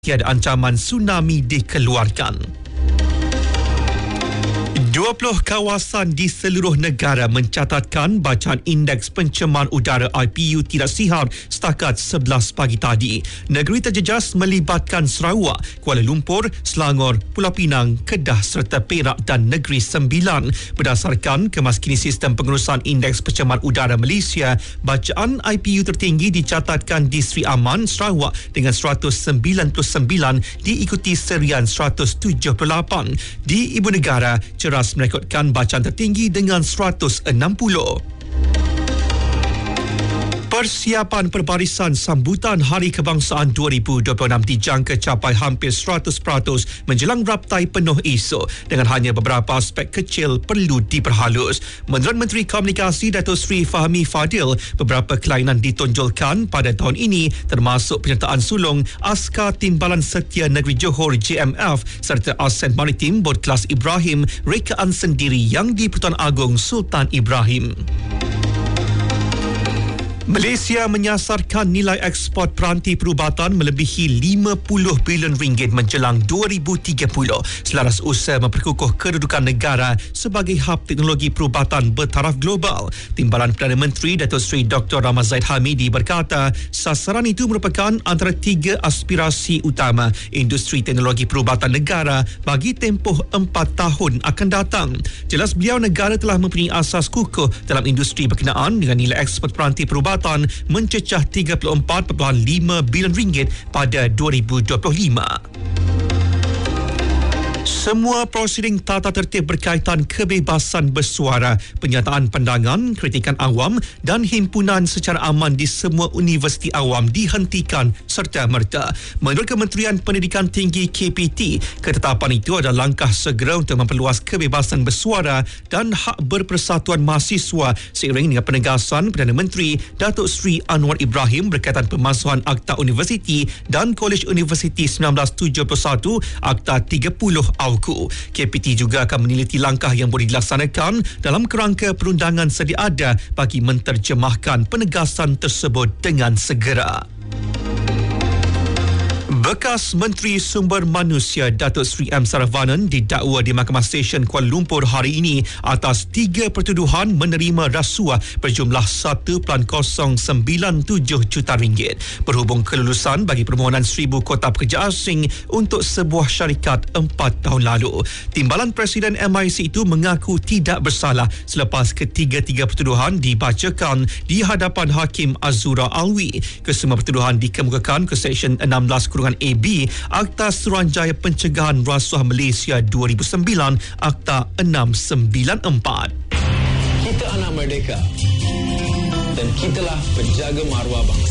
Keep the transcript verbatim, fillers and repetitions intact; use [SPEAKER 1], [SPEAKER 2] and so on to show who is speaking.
[SPEAKER 1] tiada ancaman tsunami dikeluarkan. dua puluh kawasan di seluruh negara mencatatkan bacaan indeks pencemaran udara I P U tidak sihat setakat sebelas pagi tadi. Negeri terjejas melibatkan Sarawak, Kuala Lumpur, Selangor, Pulau Pinang, Kedah serta Perak dan Negeri Sembilan. Berdasarkan kemaskini sistem pengurusan indeks pencemaran udara Malaysia, bacaan I P U tertinggi dicatatkan di Seri Aman, Sarawak dengan seratus sembilan puluh sembilan, diikuti Serian seratus tujuh puluh lapan. Di Ibu Negara, Ceras merekodkan bacaan tertinggi dengan seratus enam puluh. Persiapan perbarisan sambutan Hari Kebangsaan dua ribu dua puluh enam dijangka capai hampir seratus peratus menjelang raptai penuh esok, dengan hanya beberapa aspek kecil perlu diperhalus. Menurut Menteri Komunikasi Datuk Seri Fahmi Fadil, beberapa kelainan ditonjolkan pada tahun ini termasuk penyertaan sulung Askar Timbalan Setia Negeri Johor J M F serta Asen Maritim Bot Kelas Ibrahim rekaan sendiri yang di Pertuan Agong Sultan Ibrahim. Malaysia menyasarkan nilai ekspor peranti perubatan melebihi lima puluh bilion ringgit menjelang dua ribu tiga puluh selaras usaha memperkukuh kedudukan negara sebagai hub teknologi perubatan bertaraf global. Timbalan Perdana Menteri Datuk Seri Doktor Rahmat Zaid Hamidi berkata, sasaran itu merupakan antara tiga aspirasi utama industri teknologi perubatan negara bagi tempoh empat tahun akan datang. Jelas beliau, negara telah mempunyai asas kukuh dalam industri berkenaan dengan nilai ekspor peranti perubatan mencecah tiga puluh empat perpuluhan lima bilion ringgit pada dua ribu dua puluh lima. Semua prosiding tata tertib berkaitan kebebasan bersuara, penyataan pandangan, kritikan awam dan himpunan secara aman di semua universiti awam dihentikan serta merta. Menurut Kementerian Pendidikan Tinggi K P T, ketetapan itu adalah langkah segera untuk memperluas kebebasan bersuara dan hak berpersatuan mahasiswa seiring dengan penegasan Perdana Menteri Datuk Seri Anwar Ibrahim berkaitan pemansuhan Akta Universiti dan Kolej Universiti seribu sembilan ratus tujuh puluh satu, Akta tiga puluh A U K U. K P T juga akan meneliti langkah yang boleh dilaksanakan dalam kerangka perundangan sedia ada bagi menterjemahkan penegasan tersebut dengan segera. Bekas Menteri Sumber Manusia Datuk Seri M. Saravanan didakwa di Mahkamah Session Kuala Lumpur hari ini atas tiga pertuduhan menerima rasuah berjumlah satu perpuluhan kosong sembilan tujuh juta ringgit berhubung kelulusan bagi permohonan seribu kota pekerja asing untuk sebuah syarikat empat tahun lalu. Timbalan Presiden M I C itu mengaku tidak bersalah selepas ketiga-tiga pertuduhan dibacakan di hadapan Hakim Azura Alwi. Kesemua pertuduhan dikemukakan ke Seksyen enam belas kurungan A B Akta Suruhanjaya Pencegahan Rasuah Malaysia dua ribu sembilan, Akta enam sembilan empat.
[SPEAKER 2] Kita anak merdeka dan kitalah penjaga maruah bangsa.